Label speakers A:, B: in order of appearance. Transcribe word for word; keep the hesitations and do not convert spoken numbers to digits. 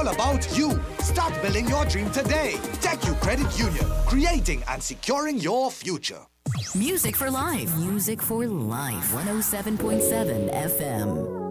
A: all about you. Start building your dream today. TechU Credit Union, creating and securing your future.
B: Music for life. Music for life. one oh seven point seven F M.